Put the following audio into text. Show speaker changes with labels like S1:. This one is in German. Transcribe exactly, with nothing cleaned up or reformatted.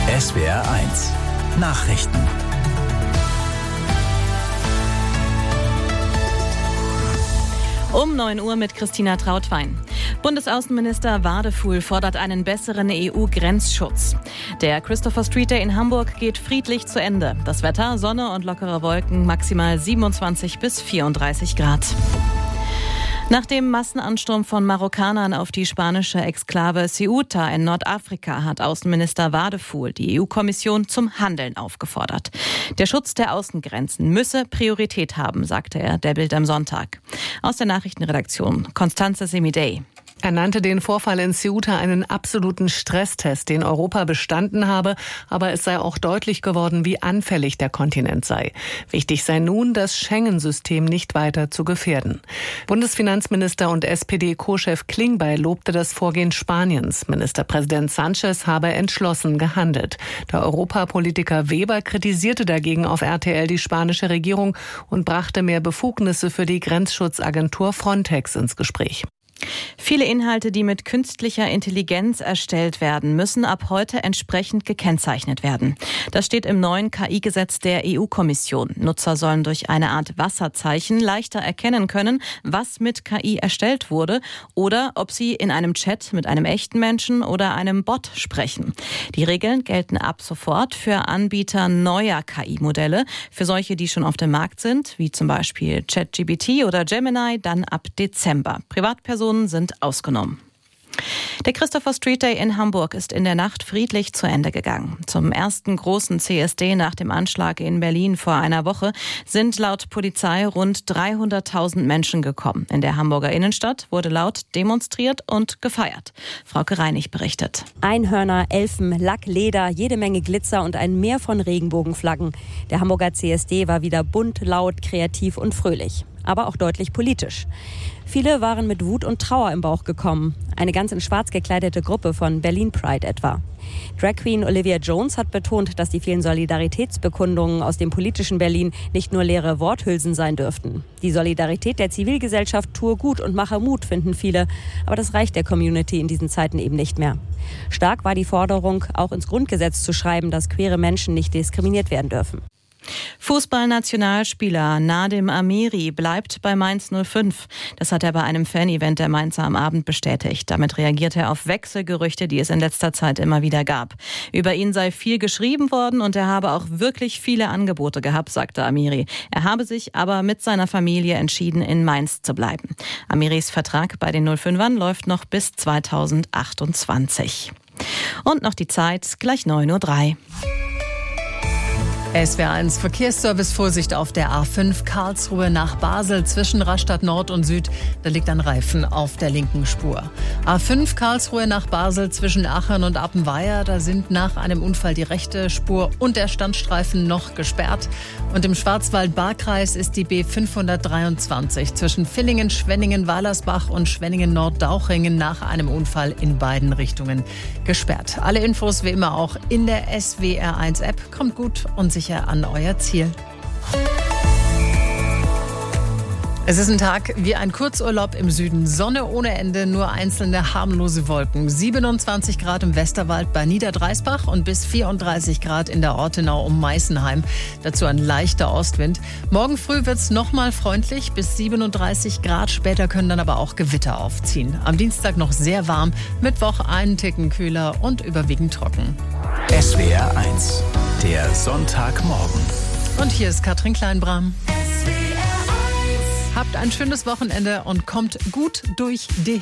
S1: S W R eins Nachrichten.
S2: Um neun Uhr mit Christina Trautwein. Bundesaußenminister Wadefuhl fordert einen besseren E U-Grenzschutz. Der Christopher Street Day in Hamburg geht friedlich zu Ende. Das Wetter, Sonne und lockere Wolken, maximal siebenundzwanzig bis vierunddreißig Grad. Nach dem Massenansturm von Marokkanern auf die spanische Exklave Ceuta in Nordafrika hat Außenminister Wadefuhl die E U-Kommission zum Handeln aufgefordert. Der Schutz der Außengrenzen müsse Priorität haben, sagte er der Bild am Sonntag. Aus der Nachrichtenredaktion Constanze Semidey.
S3: Er nannte den Vorfall in Ceuta einen absoluten Stresstest, den Europa bestanden habe, aber es sei auch deutlich geworden, wie anfällig der Kontinent sei. Wichtig sei nun, das Schengen-System nicht weiter zu gefährden. Bundesfinanzminister und S P D-Co-Chef Klingbeil lobte das Vorgehen Spaniens. Ministerpräsident Sánchez habe entschlossen gehandelt. Der Europapolitiker Weber kritisierte dagegen auf R T L die spanische Regierung und brachte mehr Befugnisse für die Grenzschutzagentur Frontex ins Gespräch.
S2: Viele Inhalte, die mit künstlicher Intelligenz erstellt werden, müssen ab heute entsprechend gekennzeichnet werden. Das steht im neuen K I-Gesetz der E U-Kommission. Nutzer sollen durch eine Art Wasserzeichen leichter erkennen können, was mit K I erstellt wurde oder ob sie in einem Chat mit einem echten Menschen oder einem Bot sprechen. Die Regeln gelten ab sofort für Anbieter neuer K I-Modelle. Für solche, die schon auf dem Markt sind, wie zum Beispiel ChatGPT oder Gemini, dann ab Dezember. Privatpersonen sind ausgenommen. Der Christopher Street Day in Hamburg ist in der Nacht friedlich zu Ende gegangen. Zum ersten großen C S D nach dem Anschlag in Berlin vor einer Woche sind laut Polizei rund dreihunderttausend Menschen gekommen. In der Hamburger Innenstadt wurde laut demonstriert und gefeiert. Frauke Reinig berichtet.
S4: Einhörner, Elfen, Lack, Leder, jede Menge Glitzer und ein Meer von Regenbogenflaggen. Der Hamburger C S D war wieder bunt, laut, kreativ und fröhlich. Aber auch deutlich politisch. Viele waren mit Wut und Trauer im Bauch gekommen. Eine ganz in schwarz gekleidete Gruppe von Berlin Pride etwa. Drag Queen Olivia Jones hat betont, dass die vielen Solidaritätsbekundungen aus dem politischen Berlin nicht nur leere Worthülsen sein dürften. Die Solidarität der Zivilgesellschaft tue gut und mache Mut, finden viele. Aber das reicht der Community in diesen Zeiten eben nicht mehr. Stark war die Forderung, auch ins Grundgesetz zu schreiben, dass queere Menschen nicht diskriminiert werden dürfen.
S2: Fußballnationalspieler Nadim Amiri bleibt bei Mainz null fünf. Das hat er bei einem Fan-Event der Mainzer am Abend bestätigt. Damit reagiert er auf Wechselgerüchte, die es in letzter Zeit immer wieder gab. Über ihn sei viel geschrieben worden und er habe auch wirklich viele Angebote gehabt, sagte Amiri. Er habe sich aber mit seiner Familie entschieden, in Mainz zu bleiben. Amiris Vertrag bei den null fünfern läuft noch bis zweitausendachtundzwanzig. Und noch die Zeit, gleich neun Uhr drei.
S5: S W R eins Verkehrsservice, Vorsicht auf der A fünf Karlsruhe nach Basel zwischen Rastatt Nord und Süd. Da liegt ein Reifen auf der linken Spur. A fünf Karlsruhe nach Basel zwischen Aachen und Appenweier. Da sind nach einem Unfall die rechte Spur und der Standstreifen noch gesperrt. Und im Schwarzwald-Baar-Kreis ist die B fünfhundertdreiundzwanzig zwischen Villingen, Schwenningen, Weilersbach und Schwenningen-Nord-Dauchringen nach einem Unfall in beiden Richtungen gesperrt. Alle Infos wie immer auch in der S W R eins App. Kommt gut und sicher an euer Ziel. Es ist ein Tag wie ein Kurzurlaub im Süden. Sonne ohne Ende, nur einzelne harmlose Wolken. siebenundzwanzig Grad im Westerwald bei Niederdreisbach und bis vierunddreißig Grad in der Ortenau um Meißenheim. Dazu ein leichter Ostwind. Morgen früh wird es nochmal freundlich bis siebenunddreißig Grad. Später können dann aber auch Gewitter aufziehen. Am Dienstag noch sehr warm, Mittwoch einen Ticken kühler und überwiegend trocken.
S1: S W R eins, der Sonntagmorgen.
S5: Und hier ist Katrin Kleinbram. Habt ein schönes Wochenende und kommt gut durch die